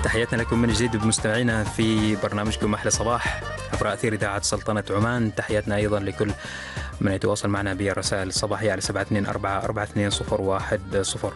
تحياتنا لكم من جديد بمستمعينا في برنامجكم أحلى صباح عبر أثير إذاعة سلطنة عمان. تحياتنا أيضا لكل من يتواصل معنا بالرسائل الصباحية على 724-420-110.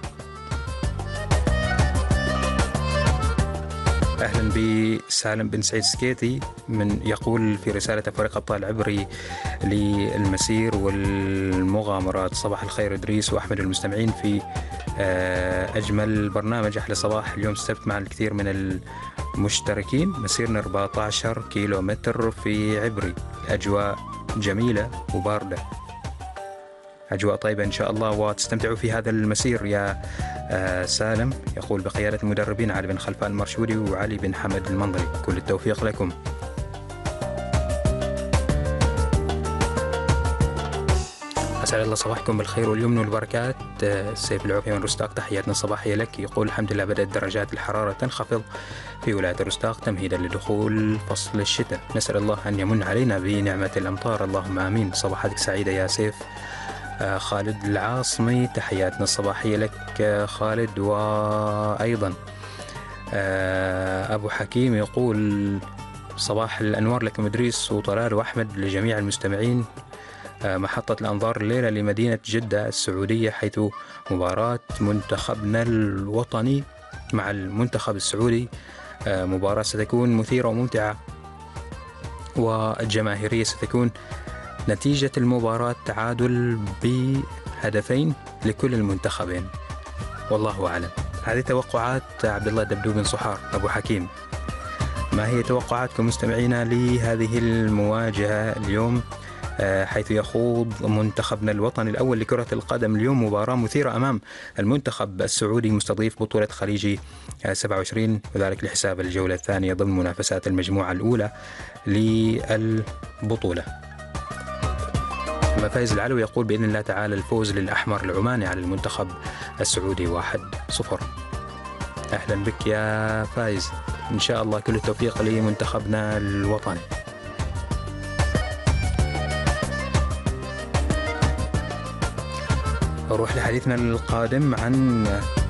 أهلا بسالم بن سعيد سكيتي من يقول في رسالة فريق أبطال عبري للمسير والمغامرات: صباح الخير إدريس وأحمد المستمعين في أجمل برنامج أحلى صباح. اليوم السبت مع الكثير من المشتركين، مسيرنا 14 كيلومتر في عبري، أجواء جميلة وباردة، أجواء طيبة إن شاء الله، وتستمتعوا في هذا المسير يا سالم. يقول بقيادة المدربين علي بن خلفان المرشودي وعلي بن حمد المنظري، كل التوفيق لكم. أسعد الله صباحكم بالخير واليمن والبركات. سيف العوفي من رستاق، تحياتنا الصباحية لك. يقول الحمد لله بدأت درجات الحرارة تنخفض في ولاية رستاق تمهيدا لدخول فصل الشتاء، نسأل الله أن يمن علينا بنعمة الأمطار، اللهم آمين. صباحاتك سعيدة يا سيف. خالد العاصمي، تحياتنا الصباحية لك خالد. وأيضا أبو حكيم يقول صباح الأنوار لكم إدريس وطلال وأحمد، لجميع المستمعين. محطة الأنظار الليلة لمدينة جدة السعودية، حيث مباراة منتخبنا الوطني مع المنتخب السعودي، مباراة ستكون مثيرة وممتعة وجماهيرية. ستكون نتيجة المباراة تعادل بهدفين لكل المنتخبين، والله أعلم. هذه توقعات عبد الله دبدوب بن صحار. أبو حكيم، ما هي توقعاتكم مستمعينا لهذه المواجهة اليوم، حيث يخوض منتخبنا الوطني الأول لكرة القدم اليوم مباراة مثيرة أمام المنتخب السعودي مستضيف بطولة خليجي 27، وذلك لحساب الجولة الثانية ضمن منافسات المجموعة الأولى للبطولة. فايز العلوي يقول بإذن الله تعالى الفوز للأحمر العماني على المنتخب السعودي 1-0. أهلا بك يا فايز، إن شاء الله كل التوفيق لمنتخبنا الوطني. نروح لحديثنا القادم عن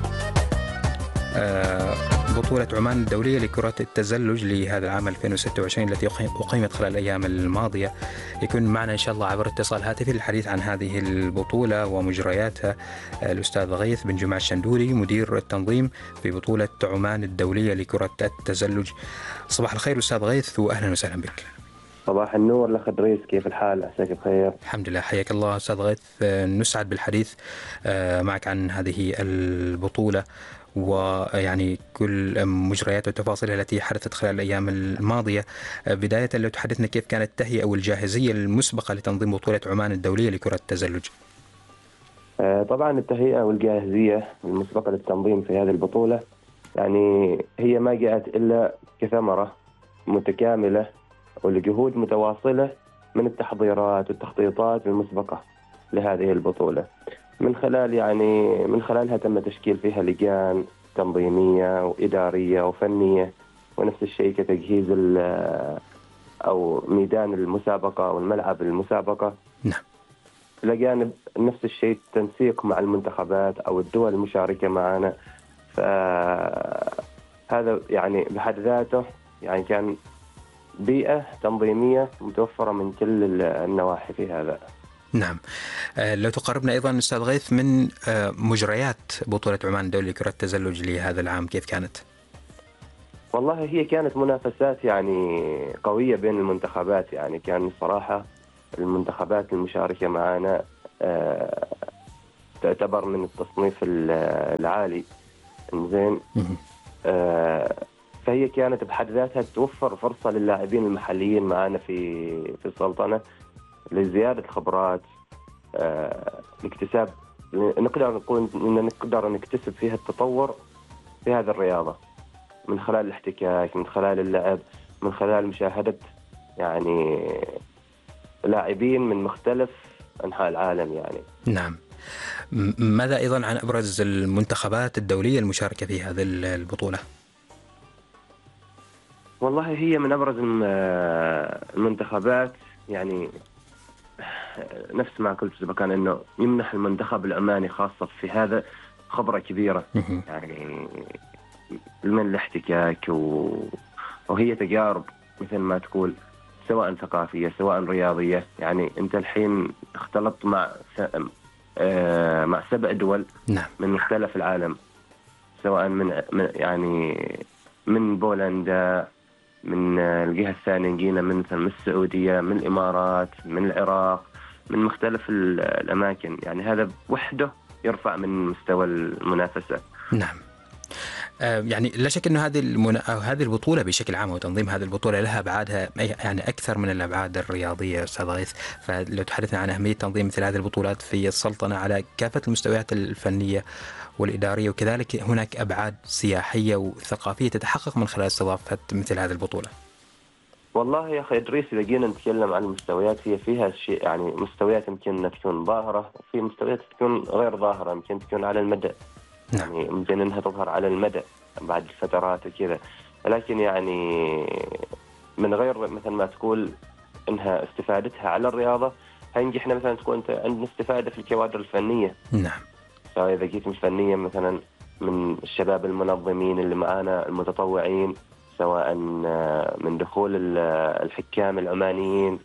بطولة عمان الدولية لكرة التزلج لهذا العام 2026 التي أقيمت خلال الأيام الماضية. يكون معنا إن شاء الله عبر اتصال هاتفي للحديث عن هذه البطولة ومجرياتها الأستاذ غيث بن جمعة الشندوري، مدير التنظيم في بطولة عمان الدولية لكرة التزلج. صباح الخير أستاذ غيث وأهلا وسهلا بك. صباح النور لأخ إدريس، كيف الحال؟ عساك بخير. الحمد لله، حياك الله أستاذ غيث. نسعد بالحديث معك عن هذه البطولة ويعني كل مجريات والتفاصيل التي حدثت خلال الأيام الماضية. بداية لو تحدثنا كيف كانت التهيئة والجاهزية المسبقة لتنظيم بطولة عمان الدولية لكرة التزلج. طبعا التهيئة والجاهزية المسبقة للتنظيم في هذه البطولة يعني هي ما جاءت إلا كثمرة متكاملة ولجهود متواصلة من التحضيرات والتخطيطات المسبقة لهذه البطولة، من خلالها تم تشكيل فيها لجان تنظيمية وإدارية وفنية، ونفس الشيء كتجهيز أو ميدان المسابقة والملعب المسابقة. نعم. لجانب نفس الشيء تنسيق مع المنتخبات أو الدول المشاركة معنا، فهذا يعني بحد ذاته يعني كان بيئة تنظيمية متوفرة من كل النواحي في هذا. نعم. لو تقربنا أيضا أستاذ غيث من مجريات بطولة عمان الدولية لكرة التزلج لهذا العام، كيف كانت؟ والله هي كانت منافسات يعني قوية بين المنتخبات، يعني كان صراحة المنتخبات المشاركة معنا تعتبر من التصنيف العالي، إنزين. فهي كانت بحد ذاتها توفر فرصة للاعبين المحليين معنا في السلطنة لزيادة خبرات، لاكتساب، نقدر نقول إن نقدر نكتسب فيها التطور في هذه الرياضة من خلال الاحتكاك، من خلال اللعب، من خلال مشاهدة يعني لاعبين من مختلف أنحاء العالم يعني. نعم. ماذا أيضا عن أبرز المنتخبات الدولية المشاركة في هذه البطولة؟ والله هي من أبرز المنتخبات، يعني نفس ما قلت سبقا أنه يمنح المنتخب العماني خاصة في هذا خبرة كبيرة، يعني من الاحتكاك وهي تجارب مثل ما تقول، سواء ثقافية سواء رياضية. يعني أنت الحين اختلطت مع 7 دول نعم. من مختلف العالم، سواء يعني من بولندا، من الجهة الثانية جينا من مثلا من السعودية، من الإمارات، من العراق، من مختلف الأماكن. يعني هذا وحده يرفع من مستوى المنافسة. نعم. يعني لا شك أنه هذه البطولة بشكل عام وتنظيم هذه البطولة لها أبعادها يعني أكثر من الأبعاد الرياضية أستاذ غيث. فلو تحدثنا عن أهمية تنظيم مثل هذه البطولات في السلطنة على كافة المستويات الفنية والإدارية، وكذلك هناك أبعاد سياحية وثقافية تتحقق من خلال استضافة مثل هذه البطولة. والله يا أخي إدريس، إذا جينا نتكلم عن المستويات، هي فيها شيء يعني مستويات يمكن تكون ظاهرة، وفي مستويات تكون غير ظاهرة، يمكن تكون على المدى. يعني يمكن أنها تظهر على المدى بعد الفترات وكذا، لكن يعني من غير مثل ما تقول أنها استفادتها على الرياضة، هينجي إحنا مثلا تكون أنت عندنا استفادة في الكوادر الفنية. نعم. سواء إذا جيت من الفنية مثلا من الشباب المنظمين اللي معانا المتطوعين، سواء من دخول الحكام العمانيين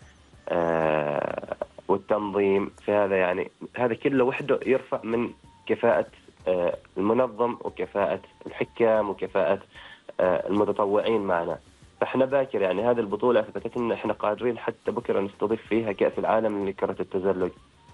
والتنظيم في هذا. يعني هذا كله وحده يرفع من كفاءة المنظم وكفاءة الحكام وكفاءة المتطوعين معنا. فاحنا باكر يعني هذه البطولة أثبتت إن احنا قادرين حتى بكرة نستضيف فيها كأس العالم لكرة التزلج.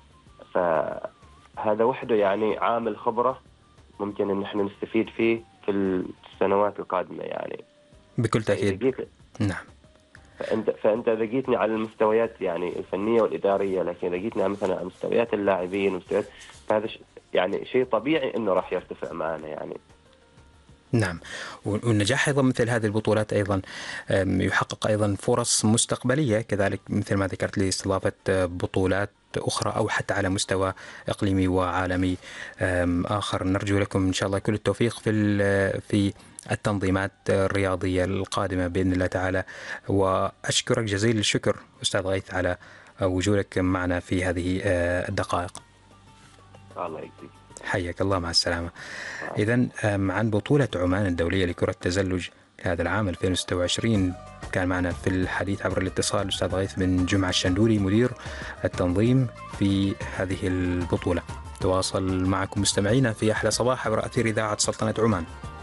فهذا وحده يعني عامل خبرة ممكن إن احنا نستفيد فيه في السنوات القادمة يعني بكل تأكيد. نعم. فأنت إذا جيتني على المستويات يعني الفنية والإدارية، لكن إذا جيتني مثلا على مستويات اللاعبين ومستويات، فهذا يعني شيء طبيعي إنه راح يرتفع معنا يعني. نعم. والنجاح أيضا مثل هذه البطولات أيضا يحقق أيضا فرص مستقبلية كذلك، مثل ما ذكرت لي استضافة بطولات أخرى أو حتى على مستوى إقليمي وعالمي آخر. نرجو لكم إن شاء الله كل التوفيق في التنظيمات الرياضية القادمة بإذن الله تعالى. وأشكرك جزيل الشكر أستاذ غيث على وجودك معنا في هذه الدقائق. الله يجزيك. حياك الله، مع السلامة. إذن عن بطولة عمان الدولية لكرة التزلج لهذا العام 2026 كان معنا في الحديث عبر الاتصال الأستاذ غيث بن جمعة الشندوري مدير التنظيم في هذه البطولة. تواصل معكم مستمعينا في أحلى صباح عبر أثير إذاعة سلطنة عمان.